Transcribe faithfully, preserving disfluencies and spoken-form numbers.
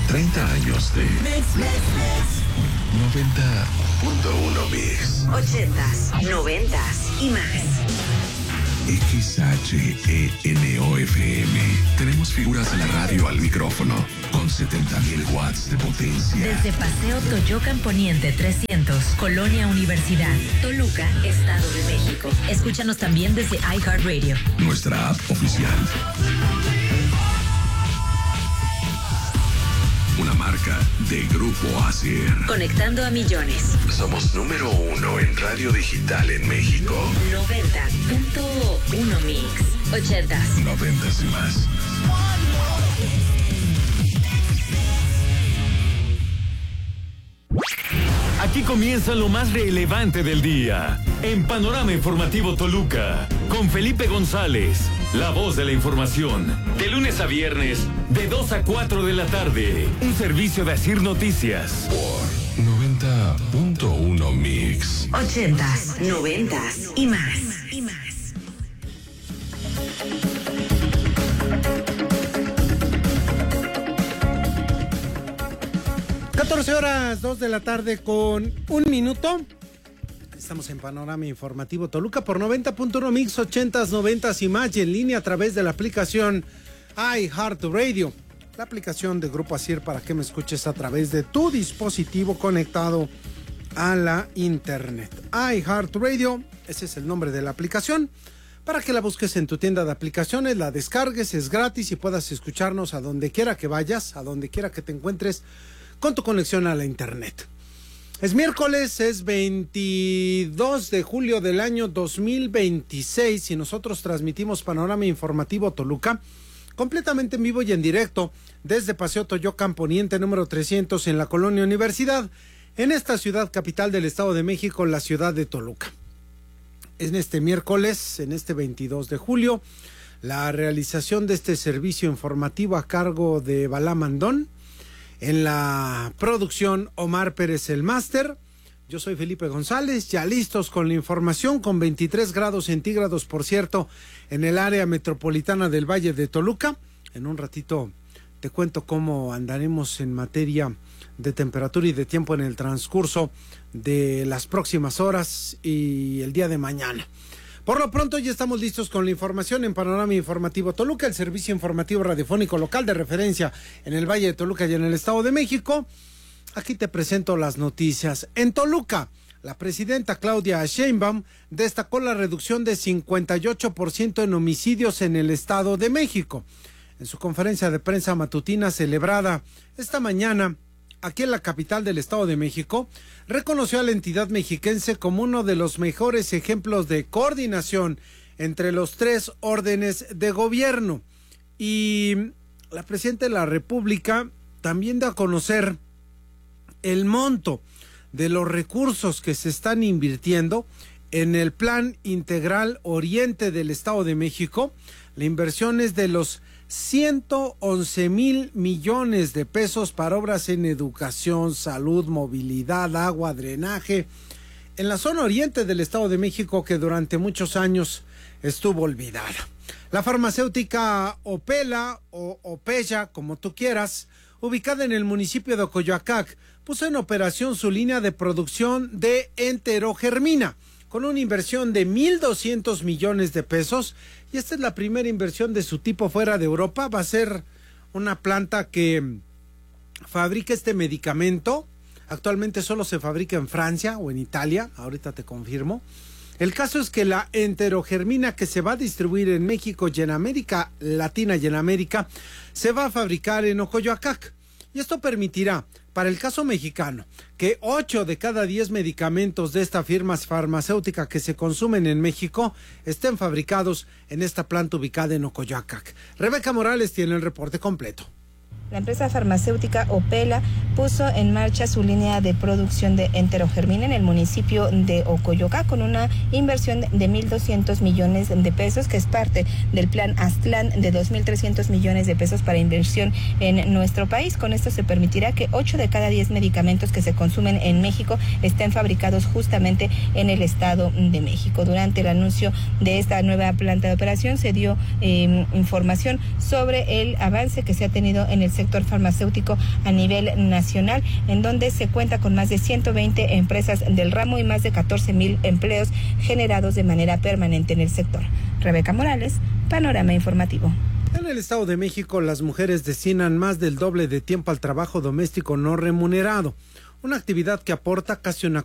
treinta años de Mix, Mix, Mix. noventa punto uno Mix. ochentas, noventas y más. X H E N O F M. Tenemos figuras de la radio al micrófono con setenta mil watts de potencia. Desde Paseo Toyocan Poniente trescientos, Colonia Universidad, Toluca, Estado de México. Escúchanos también desde iHeartRadio. Nuestra app oficial. Una marca de Grupo Acer. Conectando a millones. Somos número uno en radio digital en México. noventa punto uno Mix. ochentas. Noventas y más. Aquí comienza lo más relevante del día. En Panorama Informativo Toluca, con Felipe González, la voz de la información. De lunes a viernes, de dos a cuatro de la tarde. Un servicio de Asir Noticias. Por noventa punto uno Mix. Ochentas, noventas y más. Y más. catorce horas, dos de la tarde con un minuto. Estamos en Panorama Informativo Toluca por noventa punto uno Mix, ochentas, noventas y más, y en línea a través de la aplicación iHeartRadio, la aplicación de Grupo Asir para que me escuches a través de tu dispositivo conectado a la internet. iHeartRadio, ese es el nombre de la aplicación, para que la busques en tu tienda de aplicaciones, la descargues, es gratis y puedas escucharnos a donde quiera que vayas, a donde quiera que te encuentres con tu conexión a la internet. Es miércoles, es veintidós de julio del año dos mil veintiséis y nosotros transmitimos Panorama Informativo Toluca completamente en vivo y en directo desde Paseo Toyocan Poniente número trescientos en la Colonia Universidad, en esta ciudad capital del Estado de México, la ciudad de Toluca. En este miércoles, en este veintidós de julio, la realización de este servicio informativo a cargo de Balá Mandón. En la producción, Omar Pérez el máster. Yo soy Felipe González, ya listos con la información, con veintitrés grados centígrados, por cierto, en el área metropolitana del Valle de Toluca. En un ratito te cuento cómo andaremos en materia de temperatura y de tiempo en el transcurso de las próximas horas y el día de mañana. Por lo pronto ya estamos listos con la información en Panorama Informativo Toluca, el servicio informativo radiofónico local de referencia en el Valle de Toluca y en el Estado de México. Aquí te presento las noticias. En Toluca, la presidenta Claudia Sheinbaum destacó la reducción de cincuenta y ocho por ciento en homicidios en el Estado de México. En su conferencia de prensa matutina celebrada esta mañana, aquí en la capital del Estado de México, reconoció a la entidad mexiquense como uno de los mejores ejemplos de coordinación entre los tres órdenes de gobierno. Y la presidenta de la República también da a conocer el monto de los recursos que se están invirtiendo en el Plan Integral Oriente del Estado de México. La inversión es de los ciento once mil millones de pesos para obras en educación, salud, movilidad, agua, drenaje, en la zona oriente del Estado de México, que durante muchos años estuvo olvidada. La farmacéutica Opela o Opeya, como tú quieras, ubicada en el municipio de Ocoyoacac, puso en operación su línea de producción de enterogermina, con una inversión de mil doscientos millones de pesos, y esta es la primera inversión de su tipo fuera de Europa. Va a ser una planta que fabrica este medicamento. Actualmente solo se fabrica en Francia o en Italia, ahorita te confirmo. El caso es que la enterogermina que se va a distribuir en México y en América Latina y en América se va a fabricar en Ocoyoacac. Y esto permitirá, para el caso mexicano, que ocho de cada diez medicamentos de esta firma farmacéutica que se consumen en México estén fabricados en esta planta ubicada en Ocoyoacac. Rebeca Morales tiene el reporte completo. La empresa farmacéutica Opela puso en marcha su línea de producción de enterogermina en el municipio de Ocoyoacac con una inversión de mil doscientos millones de pesos, que es parte del plan Aztlán de dos mil trescientos millones de pesos para inversión en nuestro país. Con esto se permitirá que ocho de cada diez medicamentos que se consumen en México estén fabricados justamente en el Estado de México. Durante el anuncio de esta nueva planta de operación se dio eh, información sobre el avance que se ha tenido en el sector farmacéutico a nivel nacional, en donde se cuenta con más de ciento veinte empresas del ramo y más de catorce mil empleos generados de manera permanente en el sector. Rebeca Morales, Panorama Informativo. En el Estado de México, las mujeres destinan más del doble de tiempo al trabajo doméstico no remunerado, una actividad que aporta casi una